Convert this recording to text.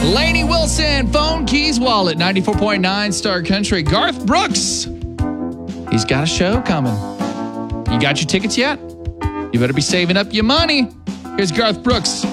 Lainey Wilson, Phone Keys Wallet, 94.9 Star Country. Garth Brooks, he's got a show coming. You got your tickets yet? You better be saving up your money. Here's Garth Brooks.